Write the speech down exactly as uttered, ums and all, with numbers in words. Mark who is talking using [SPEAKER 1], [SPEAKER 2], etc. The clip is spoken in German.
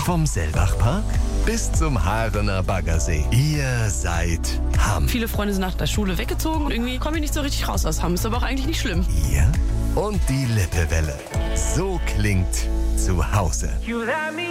[SPEAKER 1] Vom Selbachpark bis zum Haarener Baggersee. Ihr seid Hamm.
[SPEAKER 2] Viele Freunde sind nach der Schule weggezogen und irgendwie komme ich nicht so richtig raus aus Hamm. Ist aber auch eigentlich nicht schlimm.
[SPEAKER 1] Ihr und die Lippewelle. So klingt zu Hause.